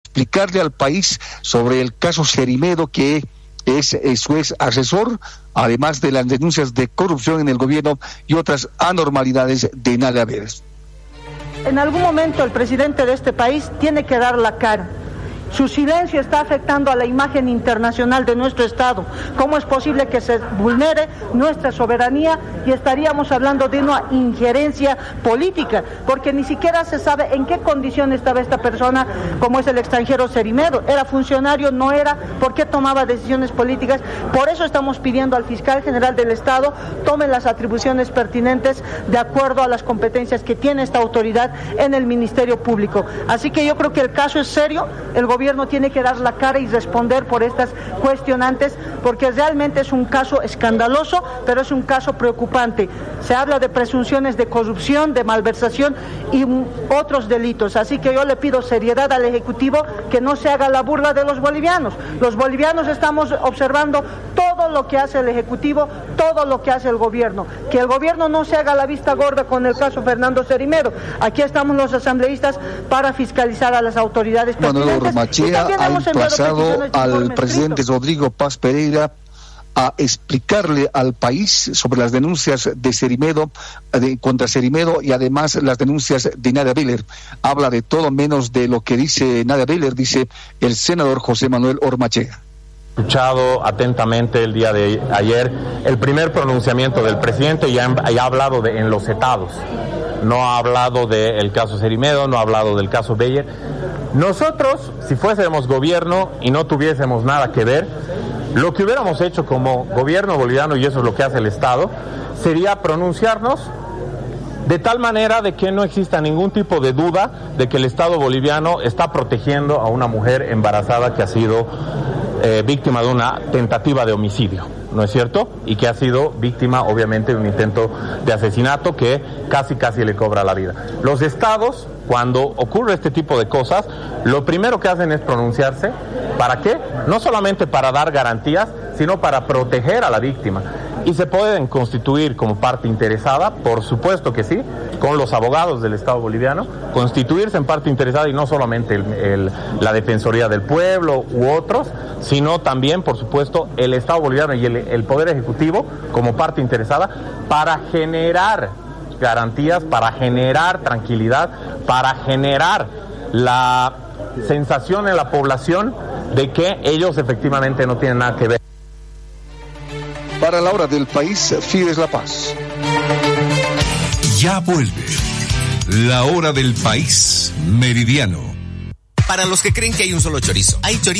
explicarle al país sobre el caso Cerimedo, que es su ex asesor, además de las denuncias de corrupción en el gobierno y otras anormalidades de Nadia Vélez. En algún momento el presidente de este país tiene que dar la cara. Su silencio está afectando a la imagen internacional de nuestro Estado. ¿Cómo es posible que se vulnere nuestra soberanía y estaríamos hablando de una injerencia política? Porque ni siquiera se sabe en qué condición estaba esta persona, como es el extranjero Cerimedo. ¿Era funcionario? ¿No era? ¿Por qué tomaba decisiones políticas? Por eso estamos pidiendo al fiscal general del Estado tome las atribuciones pertinentes de acuerdo a las competencias que tiene esta autoridad en el Ministerio Público. Así que yo creo que el caso es serio. El gobierno tiene que dar la cara y responder por estas cuestionantes, porque realmente es un caso escandaloso, pero es un caso preocupante. Se habla de presunciones de corrupción, de malversación y otros delitos. Así que yo le pido seriedad al Ejecutivo, que no se haga la burla de los bolivianos. Los bolivianos estamos observando todo lo que hace el Ejecutivo, todo lo que hace el gobierno. Que el gobierno no se haga la vista gorda con el caso Fernando Cerimedo. Aquí estamos los asambleístas para fiscalizar a las autoridades pertinentes. Ormachea ha emplazado al presidente Rodrigo Paz Pereira a explicarle al país sobre las denuncias de Cerimedo, contra Cerimedo, y además las denuncias de Nadia Vélez. Habla de todo menos de lo que dice Nadia Vélez, dice el senador José Manuel Ormachea. Escuchado atentamente el día de ayer el primer pronunciamiento del presidente y ha hablado de enlocetados. No ha hablado del caso Cerimedo, no ha hablado del caso Beyer. Nosotros, si fuésemos gobierno y no tuviésemos nada que ver, lo que hubiéramos hecho como gobierno boliviano, y eso es lo que hace el Estado, sería pronunciarnos de tal manera de que no exista ningún tipo de duda de que el Estado boliviano está protegiendo a una mujer embarazada que ha sido víctima de una tentativa de homicidio, ¿no es cierto? Y que ha sido víctima, obviamente, de un intento de asesinato que casi le cobra la vida. Los estados, cuando ocurre este tipo de cosas, lo primero que hacen es pronunciarse. ¿Para qué? No solamente para dar garantías, sino para proteger a la víctima. ¿Y se pueden constituir como parte interesada? Por supuesto que sí, con los abogados del Estado boliviano, constituirse en parte interesada, y no solamente la Defensoría del Pueblo u otros, sino también, por supuesto, el Estado boliviano y el Poder Ejecutivo como parte interesada, para generar garantías, para generar tranquilidad, para generar la sensación en la población de que ellos efectivamente no tienen nada que ver. Para la hora del país, Fides La Paz. Ya vuelve la hora del país meridiano. Para los que creen que hay un solo chorizo, hay chorizo